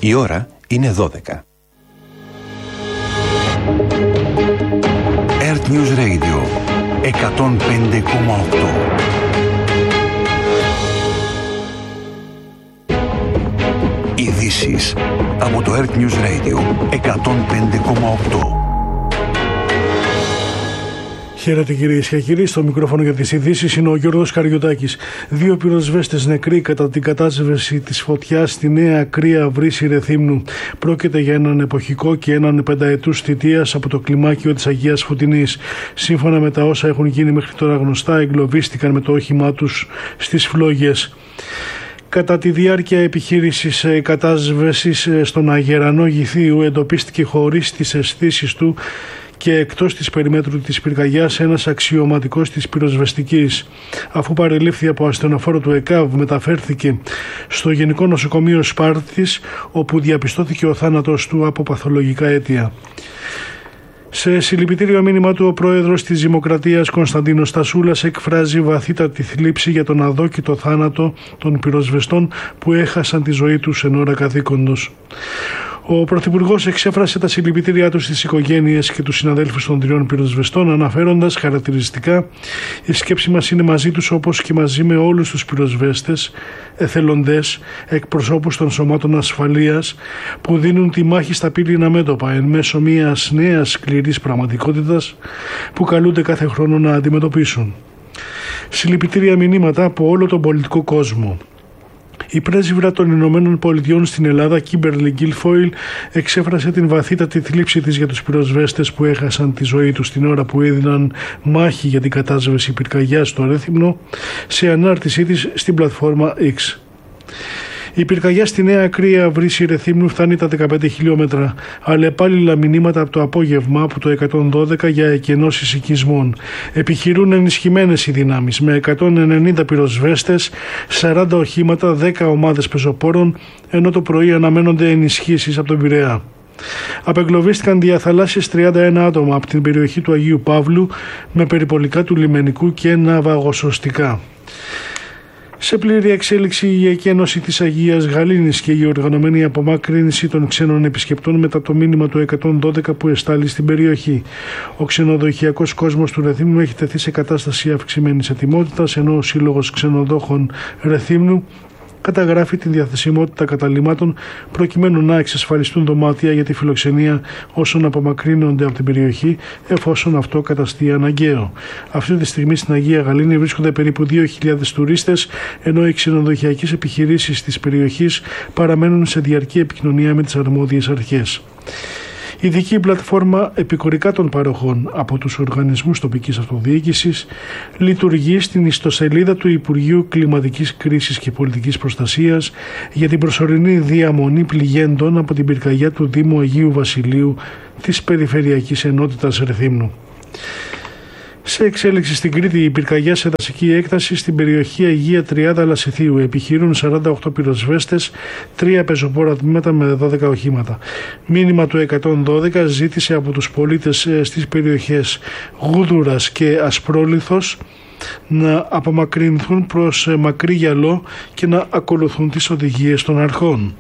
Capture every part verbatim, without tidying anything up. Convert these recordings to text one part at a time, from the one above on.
Η ώρα είναι δώδεκα. Earth News Radio εκατόν πέντε κόμμα οκτώ. Ειδήσεις από το Earth News Radio εκατόν πέντε κόμμα οκτώ. Χαίρετε κυρίες και κύριοι, στο μικρόφωνο για τις ειδήσεις είναι ο Γιώργος Καριωτάκης. Δύο πυροσβέστες νεκροί κατά την κατάσβεση της φωτιάς στη Νέα Κρία Βρύση Ρεθύμνου. Πρόκειται για έναν εποχικό και έναν πενταετούς θητείας από το κλιμάκιο της Αγίας Φωτεινής. Σύμφωνα με τα όσα έχουν γίνει μέχρι τώρα γνωστά, εγκλωβίστηκαν με το όχημά τους στις φλόγες. Κατά τη διάρκεια επιχείρησης κατάσβεσης στον Αγερανό Γηθίου εντοπίστηκε χωρίς τις αισθήσεις του και εκτός της περιμέτρου της πυρκαγιάς ένας αξιωματικός της πυροσβεστικής. Αφού παρελήφθη από ασθενοφόρο του ΕΚΑΒ, μεταφέρθηκε στο Γενικό Νοσοκομείο Σπάρτης, όπου διαπιστώθηκε ο θάνατος του από παθολογικά αίτια. Σε συλληπιτήριο μήνυμα του, ο πρόεδρος της Δημοκρατίας Κωνσταντίνος Στασούλας εκφράζει βαθύτατη θλίψη για τον αδόκητο θάνατο των πυροσβεστών που έχασαν τη ζωή τους εν ώρα καθήκοντος. Ο Πρωθυπουργός εξέφρασε τα συλληπιτήριά του στις οικογένειες και τους συναδέλφους των τριών πυροσβεστών, αναφέροντας χαρακτηριστικά: η σκέψη μας είναι μαζί τους, όπως και μαζί με όλους τους πυροσβέστες, εθελοντές, εκπροσώπους των σωμάτων ασφαλείας που δίνουν τη μάχη στα πύληνα μέτωπα εν μέσω μιας νέας σκληρής πραγματικότητας που καλούνται κάθε χρόνο να αντιμετωπίσουν. Συλληπιτήρια μηνύματα από όλο τον πολιτικό κόσμο. Η πρέσβυρα των Ηνωμένων Πολιτειών στην Ελλάδα, Κίμπερλι Γκίλφοιλ, εξέφρασε την βαθύτατη θλίψη της για τους πυροσβέστες που έχασαν τη ζωή τους την ώρα που έδιναν μάχη για την κατάσβεση πυρκαγιάς στο Ρέθυμνο, σε ανάρτησή της στην πλατφόρμα X. Η πυρκαγιά στη Νέα Κρία Βρύση Ρεθύμνου φτάνει τα δεκαπέντε χιλιόμετρα, αλλά επάλληλα μηνύματα από το απόγευμα από το εκατόν δώδεκα για εκενώσεις οικισμών. Επιχειρούν ενισχυμένες οι δυνάμεις με εκατόν ενενήντα πυροσβέστες, σαράντα οχήματα, δέκα ομάδες πεζοπόρων, ενώ το πρωί αναμένονται ενισχύσεις από τον Πειραιά. Απεγκλωβίστηκαν διαθαλάσσιες τριάντα ένα άτομα από την περιοχή του Αγίου Παύλου με περιπολικά του λιμενικού και ναυαγοσωστικά. Σε πλήρη εξέλιξη η εκένωση της Αγίας Γαλήνης και η οργανωμένη απομάκρυνση των ξένων επισκεπτών μετά το μήνυμα του εκατόν δώδεκα που εστάλει στην περιοχή. Ο ξενοδοχειακός κόσμος του Ρεθύμνου έχει τεθεί σε κατάσταση αυξημένης ετοιμότητας, ενώ ο Σύλλογος Ξενοδόχων Ρεθύμνου καταγράφει την διαθεσιμότητα καταλυμάτων προκειμένου να εξασφαλιστούν δωμάτια για τη φιλοξενία όσων απομακρύνονται από την περιοχή, εφόσον αυτό καταστεί αναγκαίο. Αυτή τη στιγμή στην Αγία Γαλήνη βρίσκονται περίπου δύο χιλιάδες τουρίστες, ενώ οι ξενοδοχειακές επιχειρήσεις της περιοχής παραμένουν σε διαρκή επικοινωνία με τις αρμόδιες αρχές. Ειδική πλατφόρμα επικουρικά των παροχών από τους οργανισμούς τοπικής αυτοδιοίκησης λειτουργεί στην ιστοσελίδα του Υπουργείου Κλιματικής Κρίσης και Πολιτικής Προστασίας για την προσωρινή διαμονή πληγέντων από την πυρκαγιά του Δήμου Αγίου Βασιλείου της Περιφερειακής Ενότητας Ρεθύμνου. Σε εξέλιξη στην Κρήτη, η πυρκαγιά σε δασική έκταση στην περιοχή Αγία Τριάδα Λασιθίου. Επιχειρούν σαράντα οκτώ πυροσβέστες, τρία πεζοπόρα τμήματα με δώδεκα οχήματα. Μήνυμα του εκατόν δώδεκα ζήτησε από τους πολίτες στις περιοχές Γούδουρας και Ασπρόλιθος να απομακρυνθούν προς μακρύ γυαλό και να ακολουθούν τις οδηγίες των αρχών.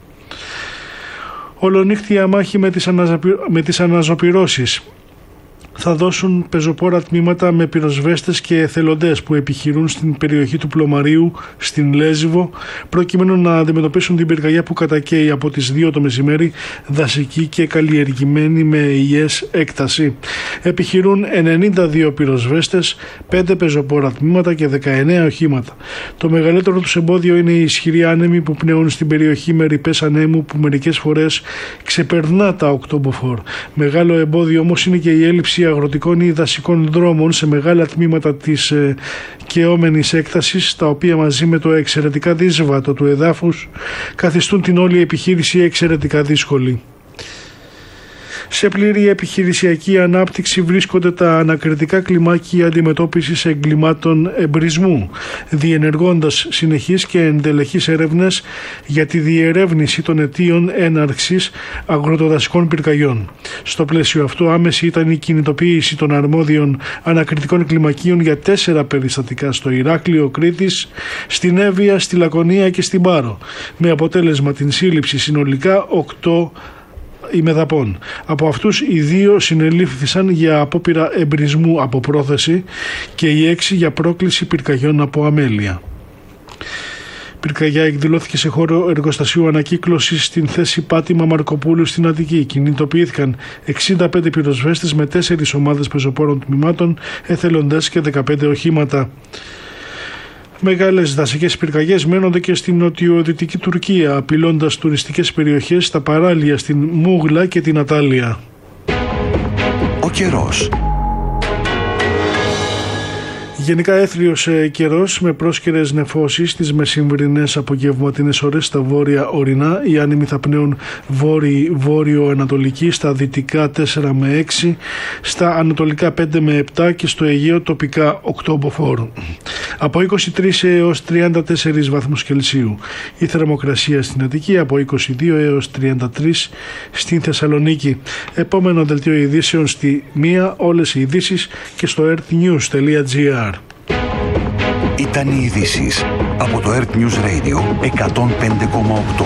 Ολονύχτια μάχη με τις, αναζαπη... με τις αναζωπυρώσεις. Θα δώσουν πεζοπόρα τμήματα με πυροσβέστες και εθελοντές που επιχειρούν στην περιοχή του Πλωμαρίου, στην Λέζιβο, προκειμένου να αντιμετωπίσουν την πυρκαγιά που κατακαίει από τις δύο το μεσημέρι, δασική και καλλιεργημένη με υγιές έκταση. Επιχειρούν ενενήντα δύο πυροσβέστες, πέντε πεζοπόρα τμήματα και δεκαεννέα οχήματα. Το μεγαλύτερο τους εμπόδιο είναι οι ισχυροί άνεμοι που πνέουν στην περιοχή με ρηπές ανέμου που μερικές φορές ξεπερνά τα οκτώ μποφόρ. Μεγάλο εμπόδιο όμως είναι και η έλλειψη αγροτικών ή δασικών δρόμων σε μεγάλα τμήματα της ε, καιόμενης έκτασης, τα οποία μαζί με το εξαιρετικά δύσβατο του εδάφους καθιστούν την όλη επιχείρηση εξαιρετικά δύσκολη. Σε πλήρη επιχειρησιακή ανάπτυξη βρίσκονται τα ανακριτικά κλιμάκια αντιμετώπισης εγκλημάτων εμπρισμού, διενεργώντας συνεχείς και εντελεχείς έρευνες για τη διερεύνηση των αιτίων έναρξης αγροτοδασικών πυρκαγιών. Στο πλαίσιο αυτό, άμεση ήταν η κινητοποίηση των αρμόδιων ανακριτικών κλιμακίων για τέσσερα περιστατικά στο Ηράκλειο Κρήτης, στην Εύβοια, στη Λακωνία και στην Πάρο, με αποτέλεσμα την σύλληψη συνολικά οκτώ ημεδαπών. Από αυτούς οι δύο συνελήφθησαν για απόπειρα εμπρισμού από πρόθεση και οι έξι για πρόκληση πυρκαγιών από αμέλεια. Πυρκαγιά εκδηλώθηκε σε χώρο εργοστασίου ανακύκλωσης στην θέση Πάτημα Μαρκοπούλου στην Αττική. Κινητοποιήθηκαν εξήντα πέντε πυροσβέστες με τέσσερις ομάδες πεζοπόρων τμήματων, εθελοντές και δεκαπέντε οχήματα. Μεγάλες δασικές πυρκαγιές μένονται και στην νοτιοδυτική Τουρκία, απειλώντας τουριστικές περιοχές στα παράλια στην Μούγλα και την Ατάλεια. Ο καιρός. Γενικά έθριος καιρός με πρόσκαιρες νεφώσεις στις μεσημβρινές απογευματινές ώρες στα βόρεια ορεινά. Οι άνεμοι θα πνέουν βόρειο-ανατολική, στα δυτικά τέσσερα με έξι, στα ανατολικά πέντε με επτά και στο Αιγαίο τοπικά οκτώ μποφόρ. Από είκοσι τρεις έως τριάντα τέσσερις βαθμούς Κελσίου. Η θερμοκρασία στην Αττική από είκοσι δύο έως τριάντα τρεις στην Θεσσαλονίκη. Επόμενο δελτίο ειδήσεων στη μία, όλες οι ειδήσεις και στο earthnews τελεία gr. Ήταν οι ειδήσεις από το Earth News Radio εκατόν πέντε κόμμα οκτώ.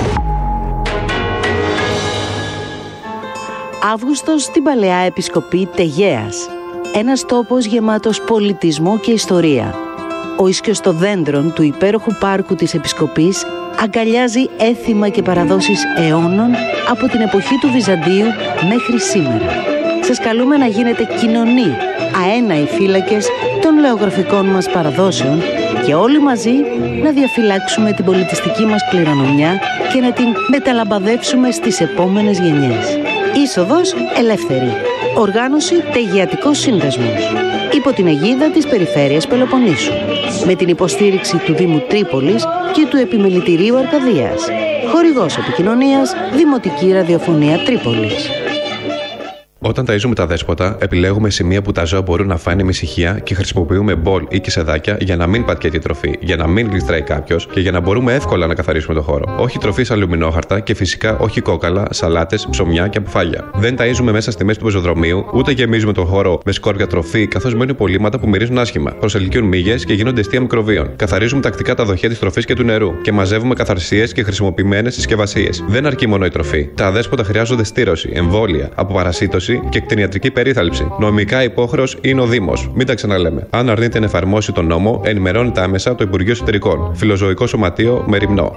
Αύγουστος στην Παλαιά Επισκοπή Τεγέας. Ένας τόπος γεμάτος πολιτισμό και ιστορία. Ο ίσκιος των δέντρων του υπέροχου πάρκου της Επισκοπής αγκαλιάζει έθιμα και παραδόσεις αιώνων από την εποχή του Βυζαντίου μέχρι σήμερα. Σας καλούμε να γίνετε κοινωνοί, αέναοι φύλακες των λεωγραφικών μας παραδόσεων και όλοι μαζί να διαφυλάξουμε την πολιτιστική μας κληρονομιά και να την μεταλαμπαδεύσουμε στις επόμενες γενιές. Είσοδος ελεύθερη. Οργάνωση Τεγεατικός Σύνδεσμος. Υπό την αιγίδα της Περιφέρειας Πελοποννήσου. Με την υποστήριξη του Δήμου Τρίπολης και του Επιμελητηρίου Αρκαδίας. Χορηγός επικοινωνίας Δημοτική Ραδιοφωνία Τρίπολης. Όταν ταΐζουμε τα δέσποτα, επιλέγουμε σημεία που τα ζώα μπορούν να φάνε με ησυχία και χρησιμοποιούμε μπολ ή κισεδάκια για να μην πατιέται η τροφή, για να μην γλιστράει κάποιος και για να μπορούμε εύκολα να καθαρίσουμε το χώρο. Όχι τροφή σε αλουμινόχαρτα και φυσικά όχι κόκαλα, σαλάτες, ψωμιά και αποφάγια. Δεν ταΐζουμε μέσα στη μέση του πεζοδρομίου, ούτε γεμίζουμε τον χώρο με σκόρπια τροφή, καθώς μένουν υπολείμματα που μυρίζουν άσχημα, προσελκύουν μύγες και γίνονται αιστεία μικροβίων. Καθαρίζουμε τακτικά τα δοχεία της τροφής και του νερού και μαζεύουμε καθαρσίες και χρησιμοποιημένες συσκευασίες. Δεν αρκεί μόνο η τροφή. Τα δέσποτα χρειάζονται στήρωση, εμβόλια, αποπαρασίτωση και κτηνιατρική περίθαλψη. Νομικά υπόχρεος είναι ο Δήμος. Μην τα ξαναλέμε. Αν αρνείται να εφαρμόσει τον νόμο, ενημερώνεται άμεσα το Υπουργείο Εσωτερικών. Φιλοζωικό Σωματείο Μεριμνό.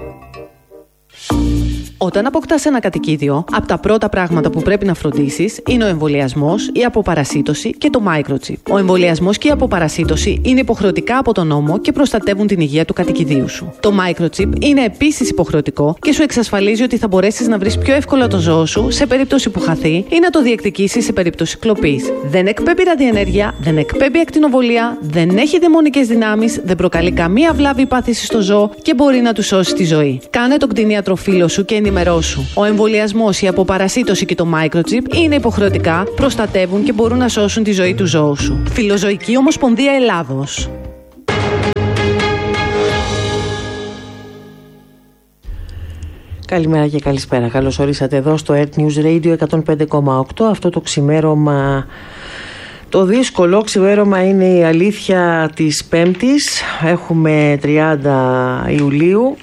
Όταν αποκτάς ένα κατοικίδιο, από τα πρώτα πράγματα που πρέπει να φροντίσεις είναι ο εμβολιασμός, η αποπαρασίτωση και το microchip. Ο εμβολιασμός και η αποπαρασίτωση είναι υποχρεωτικά από τον νόμο και προστατεύουν την υγεία του κατοικιδίου σου. Το microchip είναι επίσης υποχρεωτικό και σου εξασφαλίζει ότι θα μπορέσεις να βρεις πιο εύκολα το ζώο σου σε περίπτωση που χαθεί ή να το διεκδικήσεις σε περίπτωση κλοπής. Δεν εκπέμπει ραδιενέργεια, δεν εκπέμπει ακτινοβολία, δεν έχει δαιμονικές δυνάμεις, δεν προκαλεί καμία βλάβη ή πάθηση στο ζώο και μπορεί να του σώσει τη ζωή. Κάνε τον κτηνίατρο φίλο σου και ενημερώσου. Ο εμβολιασμός, η αποπαρασίτωση και το microchip είναι υποχρεωτικά, προστατεύουν και μπορούν να σώσουν τη ζωή του ζώου σου. Φιλοζωική Ομοσπονδία Ελλάδος. Καλημέρα και καλησπέρα. Καλώς ορίσατε εδώ στο Earth News Radio εκατόν πέντε κόμμα οκτώ. Αυτό το ξημέρωμα, το δύσκολο ξημέρωμα, είναι η αλήθεια της Πέμπτης. Έχουμε τριάντα Ιουλίου.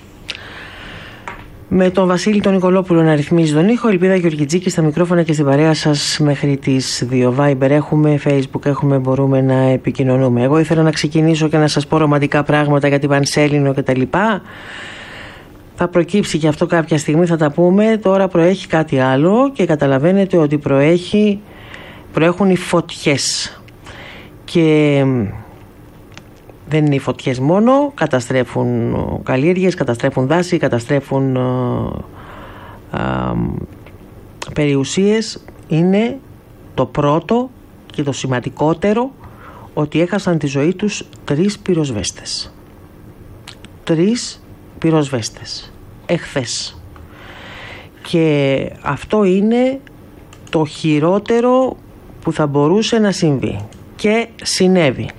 Με τον Βασίλη τον Νικολόπουλο να ρυθμίζει τον ήχο, Ελπίδα Γεωργιτζίκη στα μικρόφωνα και στην παρέα σας μέχρι τις δύο. Viber έχουμε, Facebook έχουμε, μπορούμε να επικοινωνούμε. Εγώ ήθελα να ξεκινήσω και να σας πω ρομαντικά πράγματα για την Πανσέλινο κτλ. Θα προκύψει και αυτό κάποια στιγμή, θα τα πούμε. Τώρα προέχει κάτι άλλο και καταλαβαίνετε ότι προέχει, προέχουν οι φωτιές. Και δεν είναι οι φωτιές μόνο, καταστρέφουν καλλιέργειες, καταστρέφουν δάση, καταστρέφουν α, α, περιουσίες. Είναι το πρώτο και το σημαντικότερο ότι έχασαν τη ζωή τους τρεις πυροσβέστες. Τρεις πυροσβέστες εχθές. Και αυτό είναι το χειρότερο που θα μπορούσε να συμβεί και συνέβη.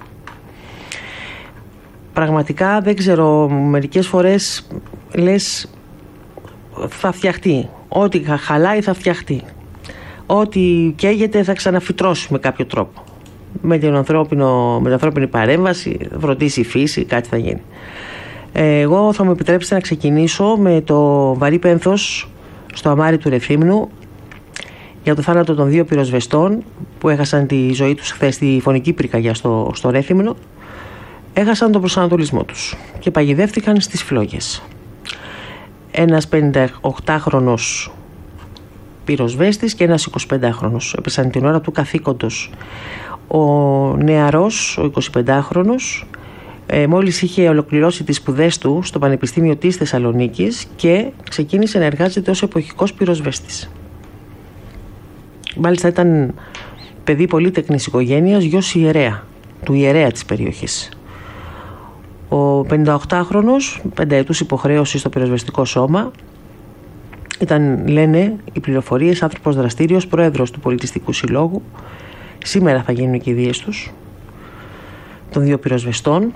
Πραγματικά δεν ξέρω, μερικές φορές λες θα φτιαχτεί, ό,τι χαλάει θα φτιαχτεί, ό,τι καίγεται θα ξαναφυτρώσει με κάποιο τρόπο, με την, ανθρώπινο, με την ανθρώπινη παρέμβαση, θα φροντίσει η φύση, κάτι θα γίνει. Εγώ θα μου επιτρέψετε να ξεκινήσω με το βαρύ πένθος στο αμάρι του Ρεθύμνου για το θάνατο των δύο πυροσβεστών που έχασαν τη ζωή τους χθες στη φωνική πυρκαγιά στο, στο Ρέθυμνο. Έχασαν τον προσανατολισμό τους και παγιδεύτηκαν στις φλόγες. Ένας πενηνταοκτάχρονος πυροσβέστης και ένας εικοσιπεντάχρονος έπεσαν την ώρα του καθήκοντος. Ο νεαρός, ο εικοσιπεντάχρονος, ε, μόλις είχε ολοκληρώσει τις σπουδές του στο Πανεπιστήμιο της Θεσσαλονίκης και ξεκίνησε να εργάζεται ως εποχικός πυροσβέστης. Μάλιστα ήταν παιδί πολύτεκνης οικογένειας, γιος ιερέα, του ιερέα της περιοχής. Ο πενηνταοκτάχρονος, πενταετούς υποχρέωση στο πυροσβεστικό σώμα, ήταν, λένε οι πληροφορίες, άνθρωπος δραστήριος, πρόεδρος του Πολιτιστικού Συλλόγου. Σήμερα θα γίνουν οι κηδείες τους, των δύο πυροσβεστών.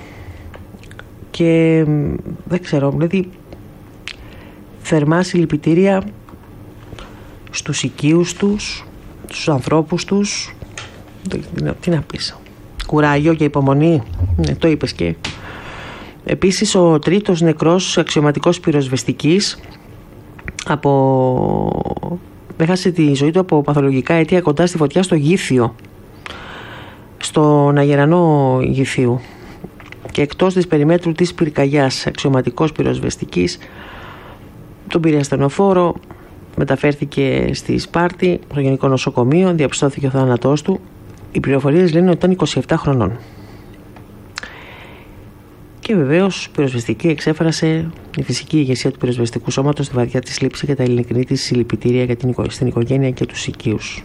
Και δεν ξέρω, δηλαδή θερμά συλληπιτήρια στους οικείους τους, στους ανθρώπους τους. Τι να πεις, κουράγιο και υπομονή, ναι, το είπες και. Επίσης ο τρίτος νεκρός αξιωματικός πυροσβεστικής από... έχασε τη ζωή του από παθολογικά αίτια κοντά στη φωτιά στο Γήθιο, στον Αγερανό Γηθίου, και εκτός της περιμέτρου της πυρκαγιάς, αξιωματικός πυροσβεστικής. Τον πήρε ασθενοφόρο, μεταφέρθηκε στη Σπάρτη, στο Γενικό Νοσοκομείο, διαπιστώθηκε ο θάνατός του. Οι πληροφορίες λένε ότι ήταν είκοσι επτά χρονών. Και βεβαίως η πυροσβεστική εξέφρασε η φυσική ηγεσία του πυροσβεστικού σώματος στη βαριά της λήψη και τα ειλικρινή της συλληπιτήρια για την, στην οικογένεια και τους οικείους.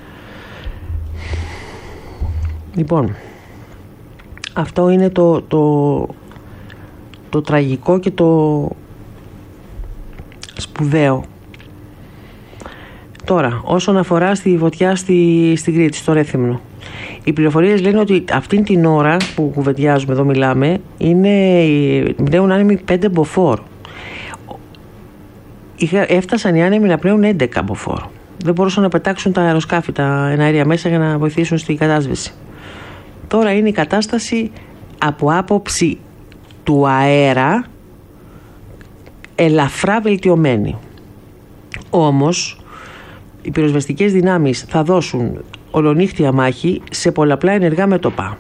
Λοιπόν, αυτό είναι το, το, το τραγικό και το σπουδαίο. Τώρα, όσον αφορά στη φωτιά στη, στην Κρήτη, στο Ρέθυμνο, οι πληροφορίες λένε ότι αυτήν την ώρα που κουβεντιάζουμε εδώ, μιλάμε, είναι, πνέουν άνεμοι πέντε μποφόρ. Έφτασαν οι άνεμοι να πνέουν έντεκα μποφόρ. Δεν μπορούσαν να πετάξουν τα αεροσκάφη, τα εναέρια μέσα, για να βοηθήσουν στην κατάσβεση. Τώρα είναι η κατάσταση από άποψη του αέρα ελαφρά βελτιωμένη. Όμως οι πυροσβεστικές δυνάμεις θα δώσουν ολονύχτια μάχη σε πολλαπλά ενεργά μέτωπα.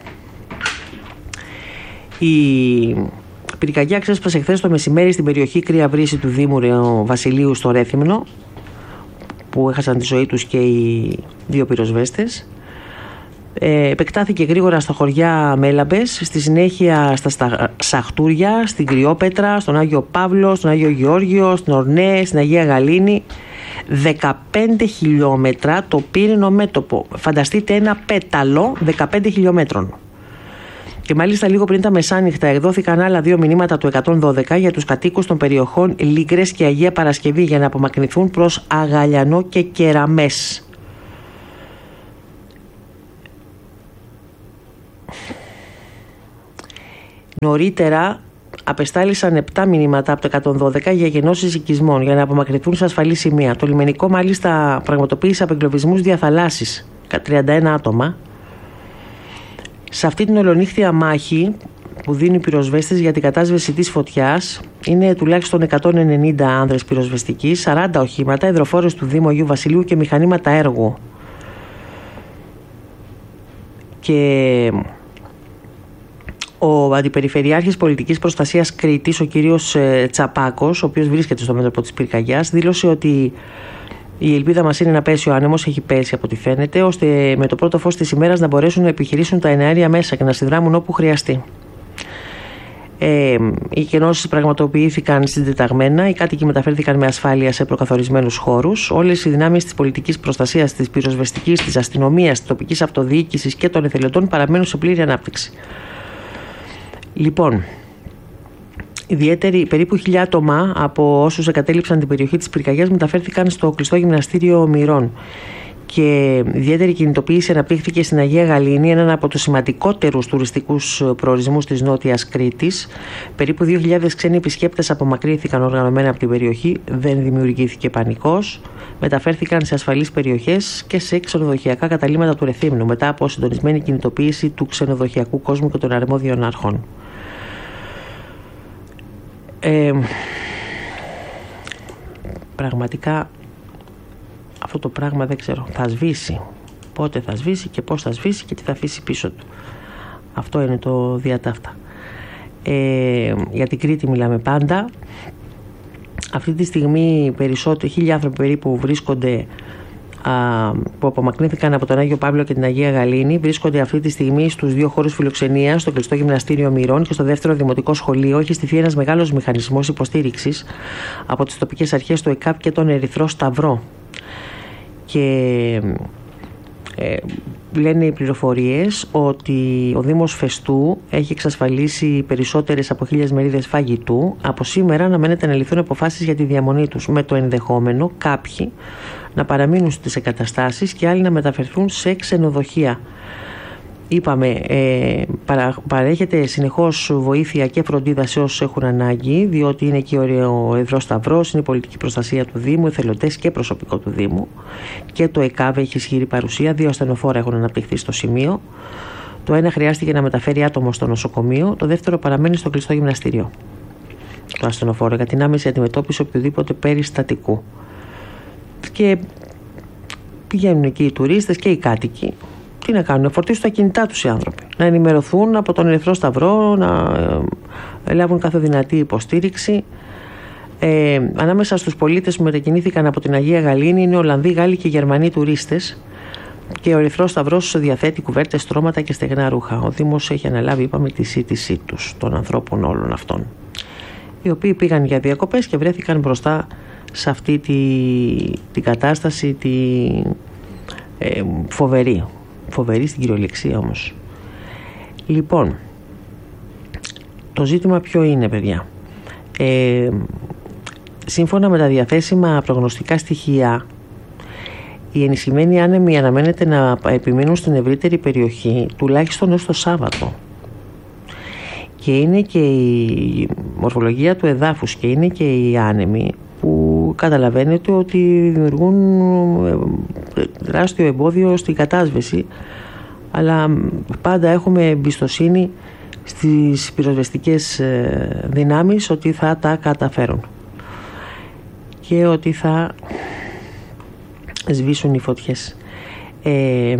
Η πυρκαγιά ξέσπασε χθες το μεσημέρι στην περιοχή Κρύα Βρύση του Δήμου Βασιλείου στο Ρέθυμνο, που έχασαν τη ζωή τους και οι δύο πυροσβέστες. Ε, επεκτάθηκε γρήγορα στα χωριά Μέλαμπες, στη συνέχεια στα Σαχτούρια, στην Κρυόπετρα, στον Άγιο Παύλο, στον Άγιο Γεώργιο, στην Ορνέ, στην Αγία Γαλήνη. δεκαπέντε χιλιόμετρα το πύρινο μέτωπο. Φανταστείτε ένα πέταλο δεκαπέντε χιλιόμετρων. Και μάλιστα λίγο πριν τα μεσάνυχτα εκδόθηκαν άλλα δύο μηνύματα του εκατόν δώδεκα για τους κατοίκους των περιοχών Λίγκρες και Αγία Παρασκευή για να απομακρυνθούν προς Αγαλιανό και Κεραμές. Νωρίτερα απεστάλησαν επτά μηνύματα από το εκατόν δώδεκα για γεννώσεις οικισμών για να απομακρυνθούν σε ασφαλή σημεία. Το λιμενικό μάλιστα πραγματοποίησε απεγκλωβισμούς διαθαλάσσης, τριάντα ένα άτομα. Σε αυτή την ολονύχτια μάχη που δίνουν οι πυροσβέστες για την κατάσβεση της φωτιάς είναι τουλάχιστον εκατόν ενενήντα άνδρες πυροσβεστικοί, σαράντα οχήματα, υδροφόρες του Δήμου Αγίου Βασιλείου και μηχανήματα έργου. Και ο Αντιπεριφερειάρχης Πολιτικής Προστασίας Κρήτης, ο κύριος Τσαπάκος, ο οποίος βρίσκεται στο μέτωπο της πυρκαγιάς, δήλωσε ότι η ελπίδα μας είναι να πέσει ο άνεμος, έχει πέσει από ό,τι φαίνεται, ώστε με το πρώτο φως της ημέρας να μπορέσουν να επιχειρήσουν τα εναέρια μέσα και να συνδράμουν όπου χρειαστεί. Ε, οι κενώσεις πραγματοποιήθηκαν συντεταγμένα, οι κάτοικοι μεταφέρθηκαν με ασφάλεια σε προκαθορισμένους χώρους. Όλες οι δυνάμεις της πολιτικής προστασίας, της πυροσβεστικής, της αστυνομίας, της τοπικής αυτοδιοίκησης και των εθελοντών παραμένουν σε πλήρη ανάπτυξη. Λοιπόν, Ιδιαίτεροι, περίπου χίλια άτομα από όσους εγκατέλειψαν την περιοχή της πυρκαγιάς μεταφέρθηκαν στο κλειστό γυμναστήριο Μυρών. Και ιδιαίτερη κινητοποίηση αναπτύχθηκε στην Αγία Γαλήνη, έναν από τους σημαντικότερους τουριστικούς προορισμούς της Νότιας Κρήτης. Περίπου δύο χιλιάδες ξένοι επισκέπτες απομακρύνθηκαν οργανωμένα από την περιοχή, δεν δημιουργήθηκε πανικός. Μεταφέρθηκαν σε ασφαλείς περιοχές και σε ξενοδοχειακά καταλύματα του Ρεθύμνου, μετά από συντονισμένη κινητοποίηση του ξενοδοχειακού κόσμου και των αρμόδιων αρχών. Ε, πραγματικά αυτό το πράγμα δεν ξέρω, θα σβήσει. Πότε θα σβήσει και πώς θα σβήσει και τι θα αφήσει πίσω του. Αυτό είναι το διατάφτα. Ε, για την Κρήτη μιλάμε πάντα. Αυτή τη στιγμή περισσότεροι, χίλια άνθρωποι περίπου βρίσκονται, α, που απομακρύνθηκαν από τον Άγιο Παύλο και την Αγία Γαλήνη, βρίσκονται αυτή τη στιγμή στους δύο χώρους φιλοξενίας, στο κλειστό γυμναστήριο Μυρών και στο δεύτερο δημοτικό σχολείο. Έχει στηθεί ένας μεγάλος μηχανισμός υποστήριξης από τις τοπικές αρχές, το ΕΚΑΠ και τον Ερυθρό Σταυρό. Και ε, λένε οι πληροφορίες ότι ο Δήμος Φεστού έχει εξασφαλίσει περισσότερες από χίλιες μερίδες φαγητού. Από σήμερα αναμένεται να ληφθούν αποφάσεις για τη διαμονή τους, με το ενδεχόμενο κάποιοι να παραμείνουν στις εγκαταστάσεις και άλλοι να μεταφερθούν σε ξενοδοχεία. Είπαμε, ε, παρα, παρέχεται συνεχώς βοήθεια και φροντίδα σε όσους έχουν ανάγκη, διότι είναι εκεί ο Ερυθρός Σταυρός, είναι η πολιτική προστασία του Δήμου, εθελοντές και προσωπικό του Δήμου. Και το ΕΚΑΒ έχει ισχυρή παρουσία, δύο ασθενοφόρα έχουν αναπτυχθεί στο σημείο. Το ένα χρειάστηκε να μεταφέρει άτομο στο νοσοκομείο, το δεύτερο παραμένει στο κλειστό γυμναστήριο. Το ασθενοφόρο για την άμεση αντιμετώπιση οποιοδήποτε περιστατικού. Και πηγαίνουν εκεί οι τουρίστες και οι κάτοικοι. Τι να κάνουν, να φορτίσουν τα κινητά τους οι άνθρωποι, να ενημερωθούν από τον Ερυθρό Σταυρό, να ε, λάβουν κάθε δυνατή υποστήριξη. Ε, ανάμεσα στους πολίτες που μετακινήθηκαν από την Αγία Γαλήνη είναι Ολλανδοί, Γάλλοι και Γερμανοί τουρίστες, και ο Ερυθρός Σταυρός διαθέτει κουβέρτες, στρώματα και στεγνά ρούχα. Ο Δήμος έχει αναλάβει, είπαμε, τη σύντησή τους, των ανθρώπων όλων αυτών, οι οποίοι πήγαν για διακοπές και βρέθηκαν μπροστά σε αυτή τη, την κατάσταση τη ε, φοβερή. Φοβερή στην κυριολεξία όμως. Λοιπόν, το ζήτημα ποιο είναι, παιδιά? Ε, σύμφωνα με τα διαθέσιμα προγνωστικά στοιχεία, οι ενισχυμένοι άνεμοι αναμένεται να επιμείνουν στην ευρύτερη περιοχή τουλάχιστον έως το Σάββατο. Και είναι και η μορφολογία του εδάφους και είναι και οι άνεμοι που καταλαβαίνετε ότι δημιουργούν τεράστιο εμπόδιο στην κατάσβεση, αλλά πάντα έχουμε εμπιστοσύνη στις πυροσβεστικές δυνάμεις ότι θα τα καταφέρουν και ότι θα σβήσουν οι φωτιές. Ε,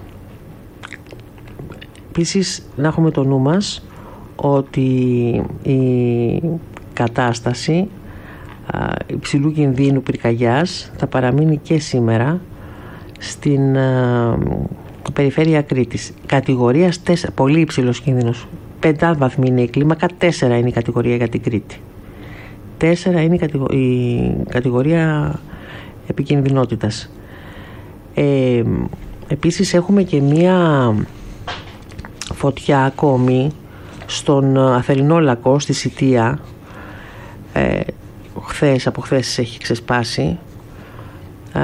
επίσης να έχουμε το νου μας ότι η κατάσταση υψηλού κινδύνου πυρκαγιάς θα παραμείνει και σήμερα στην α, περιφέρεια Κρήτης. Κατηγορίας τέσσερα, πολύ υψηλός κίνδυνος. Πεντάβαθμη είναι η κλίμακα, τέσσερα είναι η κατηγορία για την Κρήτη. Τέσσερα είναι η, κατηγο, η κατηγορία επικινδυνότητας. Ε, επίσης έχουμε και μία φωτιά ακόμη στον Αθερινό Λακκό, στη Σιτία. Ε, χθες, από χθες έχει ξεσπάσει, Α,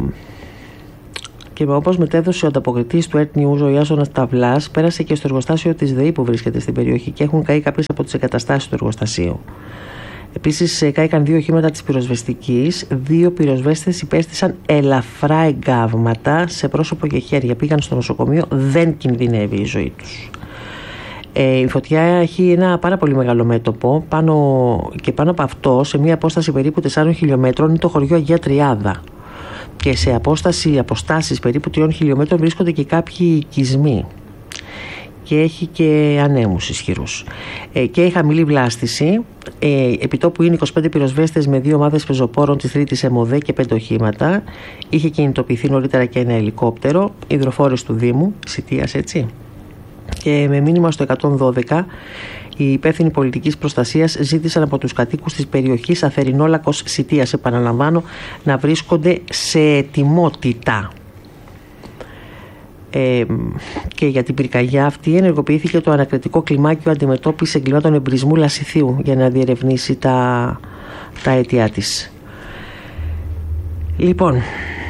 και όπως μετέδωσε ο ανταποκριτής του Earth News, ο Ιάσονας Ταυλάς, πέρασε και στο εργοστάσιο της ΔΕΗ που βρίσκεται στην περιοχή και έχουν καεί κάποιες από τις εγκαταστάσεις του εργοστασίου. Επίσης κάηκαν δύο οχήματα της πυροσβεστικής, δύο πυροσβέστες υπέστησαν ελαφρά εγκάβματα σε πρόσωπο και χέρια, πήγαν στο νοσοκομείο, δεν κινδυνεύει η ζωή τους. Ε, η φωτιά έχει ένα πάρα πολύ μεγάλο μέτωπο, πάνω, και πάνω από αυτό, σε μια απόσταση περίπου τεσσάρων χιλιόμετρων, είναι το χωριό Αγία Τριάδα. Και σε απόσταση, αποστάσεις περίπου τριών χιλιόμετρων βρίσκονται και κάποιοι οικισμοί. Και έχει και ανέμους ισχυρούς. Ε, και η χαμηλή βλάστηση. Ε, επιτόπου είναι είκοσι πέντε πυροσβέστες με δύο ομάδες πεζοπόρων της τρίτης ΕΜΟΔΕ και πέντε οχήματα. Είχε κινητοποιηθεί νωρίτερα και ένα ελικόπτερο, υδροφόρες του Δήμου, Σιτίας, έτσι. Και με μήνυμα στο εκατόν δώδεκα, οι υπεύθυνοι πολιτικής προστασίας ζήτησαν από τους κατοίκους της περιοχής Αθερινό Λακκός Σιτίας, επαναλαμβάνω, να βρίσκονται σε ετοιμότητα. Ε, και για την πυρκαγιά αυτή ενεργοποιήθηκε το ανακριτικό κλιμάκιο αντιμετώπισης εγκλημάτων εμπρισμού Λασιθίου για να διερευνήσει τα, τα αίτια της. Λοιπόν,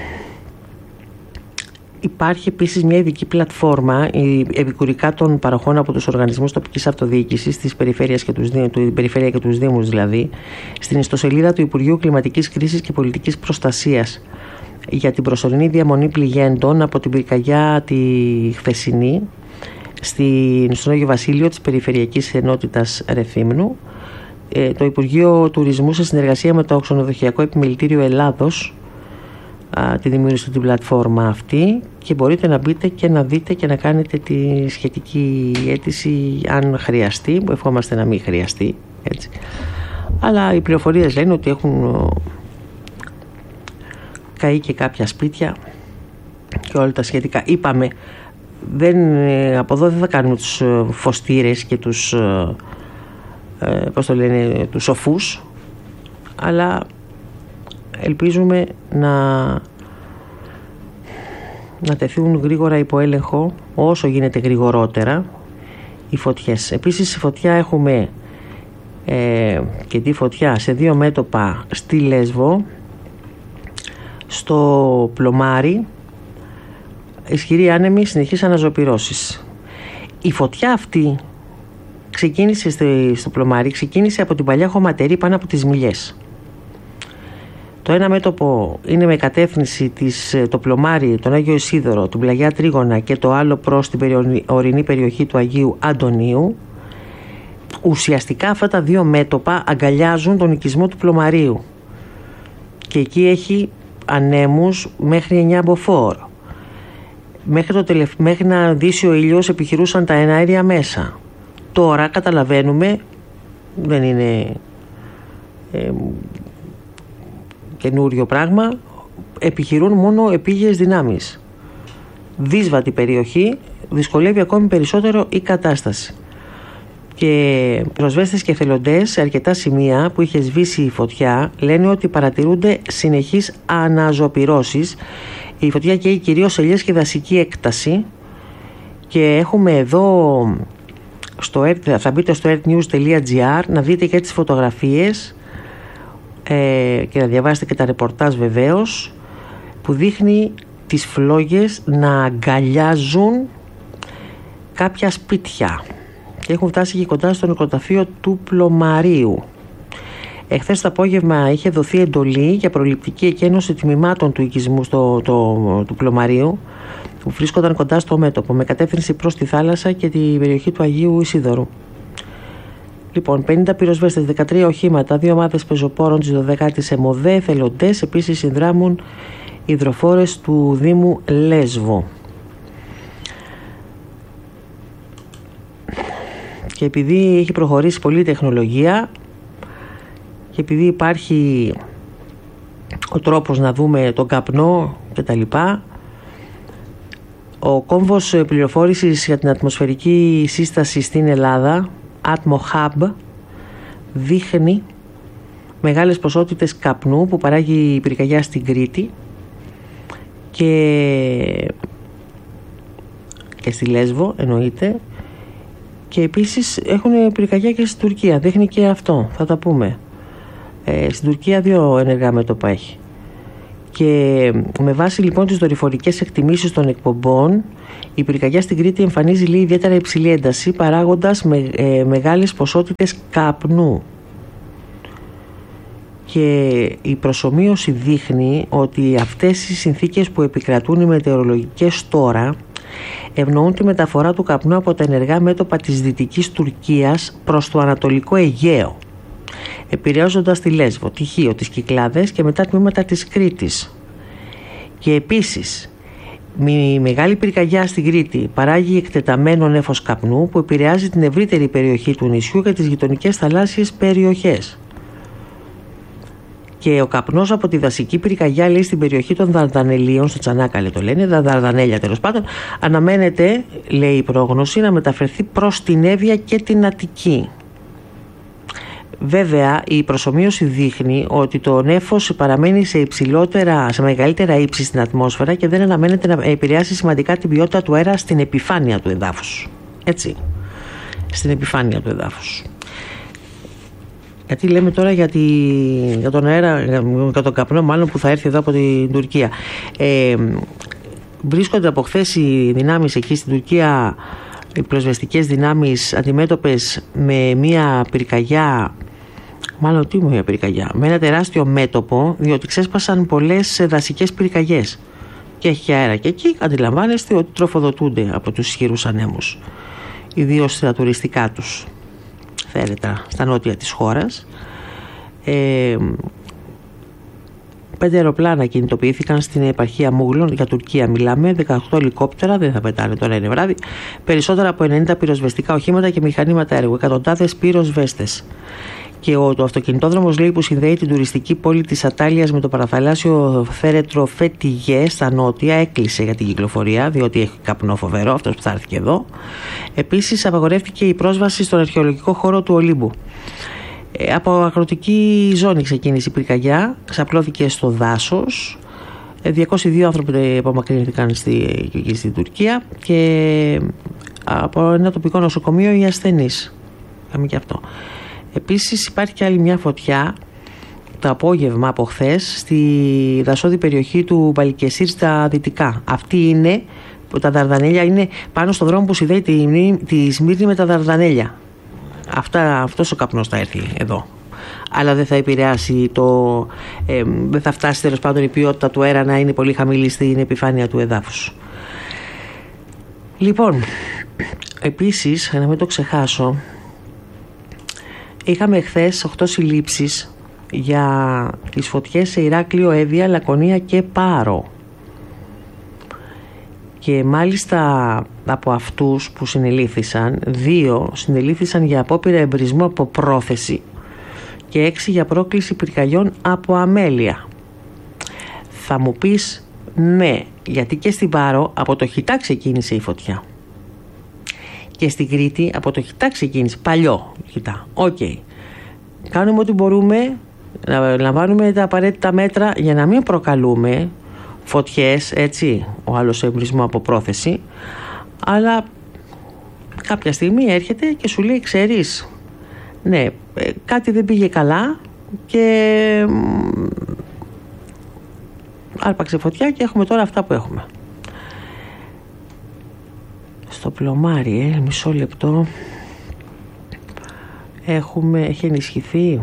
υπάρχει επίσης μια ειδική πλατφόρμα επικουρικά των παροχών από τους οργανισμούς τοπικής αυτοδιοίκησης της περιφέρειας και τους, του περιφέρεια και τους δήμους δηλαδή, στην ιστοσελίδα του Υπουργείου Κλιματικής Κρίσης και Πολιτικής Προστασίας για την προσωρινή διαμονή πληγέντων από την πυρκαγιά τη χθεσινή στην, στον Άγιο Βασίλειο της Περιφερειακής Ενότητας Ρεθύμνου. Ε, το Υπουργείο Τουρισμού σε συνεργασία με το Ξενοδοχειακό Επιμελητήριο Ελλάδος α, τη δημιούργησε την πλατφόρμα αυτή και μπορείτε να μπείτε και να δείτε και να κάνετε τη σχετική αίτηση αν χρειαστεί, που ευχόμαστε να μην χρειαστεί, έτσι. Αλλά οι πληροφορίες λένε ότι έχουν καεί και κάποια σπίτια και όλα τα σχετικά. Είπαμε, δεν, από εδώ δεν θα κάνουμε τους φωστήρες και τους, ε, πώς το λένε, τους σοφούς, αλλά ελπίζουμε να, να τεθούν γρήγορα υπό έλεγχο, όσο γίνεται γρηγορότερα, οι φωτιές. Επίσης, η φωτιά έχουμε ε, και τη φωτιά σε δύο μέτωπα στη Λέσβο, στο Πλωμάρι, ισχυρή άνεμη, συνεχείς αναζωπυρώσεις. Η φωτιά αυτή ξεκίνησε στο Πλωμάρι, ξεκίνησε από την παλιά χωματερή πάνω από τις Μιλιές. Το ένα μέτωπο είναι με κατεύθυνση της, το Πλωμάρι, τον Άγιο Ισίδωρο, την Πλαγιά Τρίγωνα, και το άλλο προς την ορεινή περιοχή του Αγίου Αντωνίου. Ουσιαστικά αυτά τα δύο μέτωπα αγκαλιάζουν τον οικισμό του Πλωμαρίου και εκεί έχει ανέμους μέχρι εννιά μποφόρ. Μέχρι, το τελευ... μέχρι να δύσει ο ήλιος επιχειρούσαν τα εναέρια μέσα. Τώρα καταλαβαίνουμε, δεν είναι ε, καινούριο πράγμα, επιχειρούν μόνο επίγειες δυνάμεις. Δύσβατη περιοχή, δυσκολεύει ακόμη περισσότερο η κατάσταση. Και προσβέστες και εθελοντές σε αρκετά σημεία που είχε σβήσει η φωτιά λένε ότι παρατηρούνται συνεχείς αναζωπυρώσεις. Η φωτιά καίει κυρίως σε ελιές και δασική έκταση και έχουμε εδώ στο, θα μπείτε στο earthnews τελεία gr να δείτε και τις φωτογραφίες ε, και να διαβάσετε και τα ρεπορτάζ βεβαίως, που δείχνει τις φλόγες να αγκαλιάζουν κάποια σπίτια και έχουν φτάσει και κοντά στο νεκροταφείο του Πλωμαρίου. Εχθές το απόγευμα είχε δοθεί εντολή για προληπτική εκένωση τμήματων του οικισμού στο, το, του Πλωμαρίου, που βρίσκονταν κοντά στο μέτωπο, με κατεύθυνση προς τη θάλασσα και την περιοχή του Αγίου Ισίδωρου. Λοιπόν, πενήντα πυροσβέστες, δεκατρία οχήματα, δύο ομάδες πεζοπόρων της δωδεκάτης ΕΜΟΔΕ, εθελοντές επίσης συνδράμουν υδροφόρες του Δήμου Λέσβο. Και επειδή έχει προχωρήσει πολύ η τεχνολογία και επειδή υπάρχει ο τρόπος να δούμε τον καπνό και τα λοιπά, ο κόμβος πληροφόρησης για την ατμοσφαιρική σύσταση στην Ελλάδα, AtmoHub, δείχνει μεγάλες ποσότητες καπνού που παράγει η πυρκαγιά στην Κρήτη και, και στη Λέσβο εννοείται, και επίσης έχουν πυρκαγιά και στην Τουρκία, δείχνει και αυτό, θα τα πούμε. Ε, στην Τουρκία δύο ενεργά μέτωπα έχει. Και με βάση λοιπόν τις δορυφορικές εκτιμήσεις των εκπομπών, η πυρκαγιά στην Κρήτη εμφανίζει λίγο ιδιαίτερα υψηλή ένταση, παράγοντας με, ε, μεγάλες ποσότητες καπνού. Και η προσομοίωση δείχνει ότι αυτές οι συνθήκες που επικρατούν οι μετεωρολογικές τώρα ευνοούν τη μεταφορά του καπνού από τα ενεργά μέτωπα της Δυτικής Τουρκίας προς το Ανατολικό Αιγαίο, επηρεάζοντας τη Λέσβο, τη Χίο, τις Κυκλάδες και μετά τμήματα της Κρήτης. Και επίσης η μεγάλη πυρκαγιά στην Κρήτη παράγει εκτεταμένο νέφος καπνού που επηρεάζει την ευρύτερη περιοχή του νησιού και τις γειτονικές θαλάσσιες περιοχές. Και ο καπνός από τη δασική πυρκαγιά, λέει, στην περιοχή των Δαρδανελίων, στο Τσανάκαλε το λένε, τα Δαρδανέλια τέλος πάντων, αναμένεται, λέει η πρόγνωση, να μεταφερθεί προς την Εύβοια και την Αττική. Βέβαια, η προσομοίωση δείχνει ότι το νέφος παραμένει σε, υψηλότερα, σε μεγαλύτερα ύψη στην ατμόσφαιρα και δεν αναμένεται να επηρεάσει σημαντικά την ποιότητα του αέρα στην επιφάνεια του εδάφους. Έτσι, στην επιφάνεια του εδάφους. Γιατί λέμε τώρα για, τη, για τον αέρα, για τον καπνό μάλλον που θα έρθει εδώ από την Τουρκία. Ε, βρίσκονται από χθες οι δυνάμεις εκεί στην Τουρκία, οι πυροσβεστικές δυνάμεις αντιμέτωπες με μια πυρκαγιά, μάλλον τι μια πυρκαγιά, με ένα τεράστιο μέτωπο, διότι ξέσπασαν πολλές δασικές πυρκαγιές και έχει αέρα και εκεί αντιλαμβάνεστε ότι τροφοδοτούνται από τους ισχυρούς ανέμους, ιδίως στα τουριστικά τους θέρετρα στα νότια της χώρας. ε, Πέντε αεροπλάνα κινητοποιήθηκαν στην επαρχία Μούγλων, για Τουρκία μιλάμε, δεκαοκτώ ελικόπτερα, δεν θα πετάνε τώρα, είναι βράδυ, περισσότερα από ενενήντα πυροσβεστικά οχήματα και μηχανήματα έργου, εκατοντάδες πυροσβέστες. Και ο, το αυτοκινητόδρομος, λέει, που συνδέει την τουριστική πόλη της Ατάλειας με το παραθαλάσσιο θέρετρο Φετιγέ στα νότια έκλεισε για την κυκλοφορία, διότι έχει καπνό φοβερό, αυτός που θα έρθει και εδώ. Επίσης απαγορεύτηκε η πρόσβαση στον αρχαιολογικό χώρο του Ολύμπου. Ε, από αγροτική ζώνη ξεκίνησε η πυρκαγιά, ξαπλώθηκε στο δάσος. Ε, διακόσιοι δύο άνθρωποι απομακρύνθηκαν στη, στην Τουρκία και από ένα τοπικό νοσοκομείο οι ασθενείς. Είχαμε και αυτό. Επίσης υπάρχει και άλλη μια φωτιά το απόγευμα από χθες στη δασόδη περιοχή του Μπαλικεσίρ στα δυτικά. Αυτή είναι, που τα Δαρδανέλια είναι πάνω στο δρόμο που συνδέει τη, τη Σμύρνη με τα Δαρδανέλια. Αυτά, αυτός ο καπνός θα έρθει εδώ. Αλλά δεν θα επηρεάσει το, ε, δεν θα φτάσει τέλος πάντων η ποιότητα του αέρα να είναι πολύ χαμηλή στην επιφάνεια του εδάφους. Λοιπόν, επίσης, να μην το ξεχάσω, είχαμε χθες οκτώ συλλήψεις για τις φωτιές σε Ηράκλειο, Εύβοια, Λακωνία και Πάρο. Και μάλιστα από αυτούς που συνελήφθησαν, δύο συνελήφθησαν για απόπειρα εμπρισμού από πρόθεση και έξι για πρόκληση πυρκαγιών από αμέλεια. Θα μου πεις ναι, γιατί και στην Πάρο από το Χιτά ξεκίνησε η φωτιά. Και στην Κρήτη από το Χιτά ξεκίνησε, παλιό Χιτά. Οκ. Okay. Κάνουμε ό,τι μπορούμε, να λαμβάνουμε τα απαραίτητα μέτρα για να μην προκαλούμε φωτιές, έτσι, ο άλλος εμπρισμό από πρόθεση, αλλά κάποια στιγμή έρχεται και σου λέει, ξέρεις, ναι, κάτι δεν πήγε καλά και άρπαξε φωτιά και έχουμε τώρα αυτά που έχουμε. Στο πλωμάρι, ε, μισό λεπτό, έχουμε, έχει ενισχυθεί.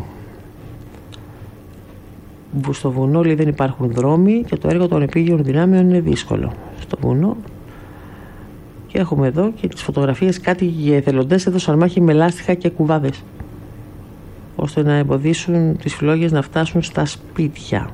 Στο βουνό, λέει, δεν υπάρχουν δρόμοι και το έργο των επίγειων δυνάμεων είναι δύσκολο. Στο βουνό. Και έχουμε εδώ και τις φωτογραφίες, κάτι οι εθελοντές έδωσαν μάχη με λάστιχα και κουβάδες ώστε να εμποδίσουν τις φλόγες να φτάσουν στα σπίτια.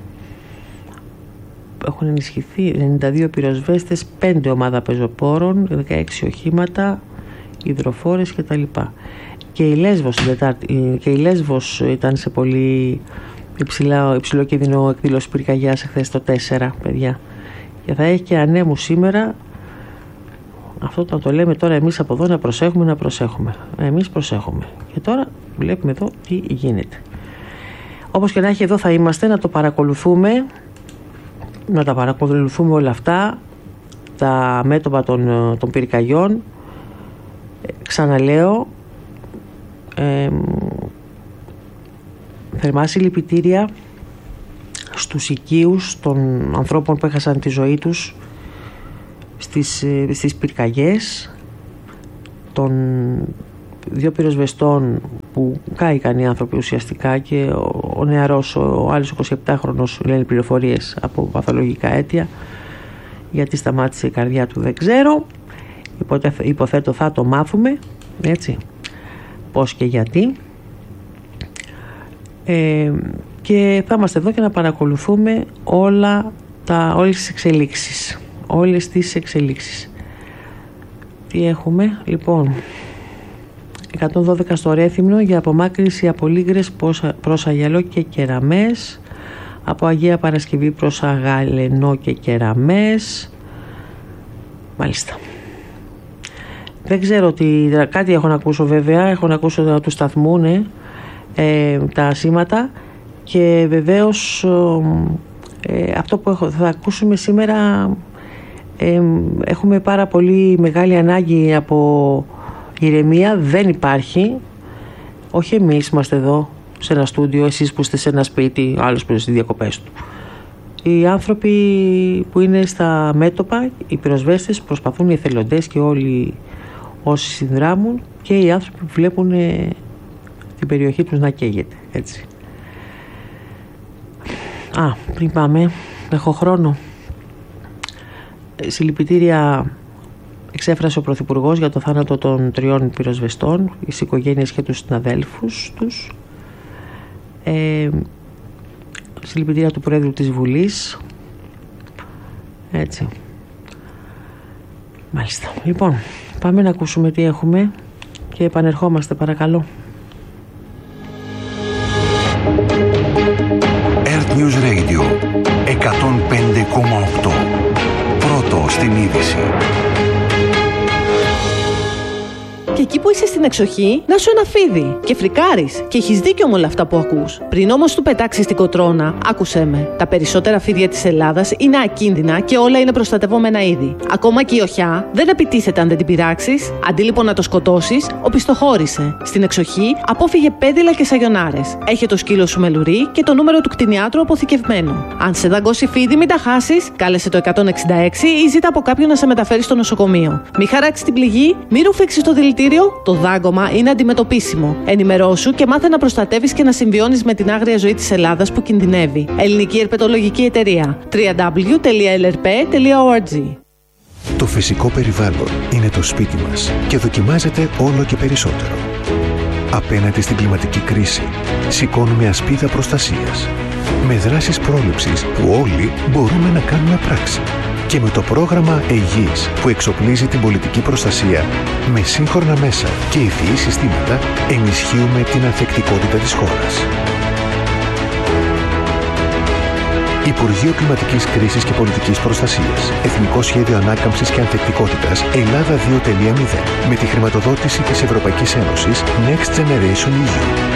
Έχουν ενισχυθεί ενενήντα δύο πυροσβέστες, πέντε ομάδα πεζοπόρων, δεκαέξι οχήματα, υδροφόρες κτλ. Και η Λέσβος, και η Λέσβος ήταν σε πολύ υψηλό, υψηλό κίνδυνο εκδήλωση πυρκαγιάς εχθές το τέσσερα, παιδιά. Και θα έχει και ανέμου σήμερα. Αυτό το, το λέμε τώρα εμείς από εδώ, να προσέχουμε, να προσέχουμε. Εμείς προσέχουμε. Και τώρα βλέπουμε εδώ τι γίνεται. Όπως και να έχει, εδώ θα είμαστε να το παρακολουθούμε, να τα παρακολουθούμε όλα αυτά, τα μέτωπα των, των πυρκαγιών. Ξαναλέω, ε, θερμά συλληπιτήρια στους οικείους των ανθρώπων που έχασαν τη ζωή τους στις, στις πυρκαγιές, των δύο πυροσβεστών που κάηκαν οι άνθρωποι ουσιαστικά, και ο, ο νεαρός, ο άλλος εικοσιεπτάχρονος, λένε πληροφορίες από παθολογικά αίτια, γιατί σταμάτησε η καρδιά του δεν ξέρω, υποθέτω θα το μάθουμε, έτσι, πώς και γιατί. Ε, και θα είμαστε εδώ και να παρακολουθούμε όλα τα, όλες τις εξελίξεις όλες τις εξελίξεις. Τι έχουμε, λοιπόν, εκατόν δώδεκα στο Ρέθυμνο για απομάκρυνση από Λίγρες προς Αγιαλό και Κεραμές, από Αγία Παρασκευή προς Αγαλενό και Κεραμές. Μάλιστα. Δεν ξέρω τι, κάτι έχω να ακούσω, βέβαια, έχω να ακούσω να του σταθμούν, ε, τα σήματα και βεβαίως ε, αυτό που έχω, θα ακούσουμε σήμερα, ε, έχουμε πάρα πολύ μεγάλη ανάγκη από ηρεμία, δεν υπάρχει, όχι εμείς είμαστε εδώ σε ένα στούντιο, εσείς που είστε σε ένα σπίτι, ο άλλος που είναι στις διακοπές του. Οι άνθρωποι που είναι στα μέτωπα, οι πυροσβέστες προσπαθούν, οι εθελοντές και όλοι όσοι συνδράμουν και οι άνθρωποι που βλέπουν ε, την περιοχή τους να καίγεται, έτσι. Α, πριν πάμε, έχω χρόνο. Συλληπιτήρια εξέφρασε ο Πρωθυπουργός για το θάνατο των τριών πυροσβεστών, τις οικογένειες και τους συναδέλφους τους. Ε, συλληπιτήρια του Πρόεδρου της Βουλής. Έτσι. Μάλιστα. Λοιπόν, πάμε να ακούσουμε τι έχουμε και επανερχόμαστε, παρακαλώ. Earth News Radio εκατόν πέντε κόμμα οκτώ. Πρώτο στην είδηση. Και εκεί που είσαι στην εξοχή, να σου ένα φίδι και φρικάρεις. Και έχεις δίκιο με όλα αυτά που ακούς. Πριν όμως του πετάξεις την κοτρώνα, άκουσέ με. Τα περισσότερα φίδια της Ελλάδας είναι ακίνδυνα και όλα είναι προστατευόμενα είδη. Ακόμα και η οχιά δεν επιτίθεται αν δεν την πειράξεις. Αντί λοιπόν να το σκοτώσεις, οπισθοχώρησε. Στην εξοχή απόφυγε πέδιλα και σαγιονάρες. Έχε το σκύλο σου με λουρί και το νούμερο του κτηνιάτρου αποθηκευμένο. Αν σε δαγκώσει φίδι, μην τα χάσεις. Κάλεσε το εκατόν εξήντα έξι ή ζήτα από κάποιον να σε μεταφέρει στο νοσοκομείο. Μη χαράξει την πληγή, μη ρουφήξεις το δηλητήριο. Το δάγκωμα είναι αντιμετωπίσιμο. Ενημερώσου και μάθε να προστατεύεις και να συμβιώνεις με την άγρια ζωή της Ελλάδας που κινδυνεύει. Ελληνική Ερπετολογική Εταιρεία. double-u double-u double-u τελεία ελ αρ πι τελεία ο αρ τζι. Το φυσικό περιβάλλον είναι το σπίτι μας και δοκιμάζεται όλο και περισσότερο. Απέναντι στην κλιματική κρίση, σηκώνουμε ασπίδα προστασίας. Με δράσεις πρόληψης που όλοι μπορούμε να κάνουμε πράξη. Και με το πρόγραμμα Αιγής που εξοπλίζει την πολιτική προστασία με σύγχρονα μέσα και ευφυή συστήματα, ενισχύουμε την ανθεκτικότητα της χώρας. Υπουργείο Κλιματικής Κρίσης και Πολιτικής Προστασίας. Εθνικό Σχέδιο Ανάκαμψης και Ανθεκτικότητας Ελλάδα δύο τελεία μηδέν. Με τη χρηματοδότηση της Ευρωπαϊκής Ένωσης Next Generation ι γιου.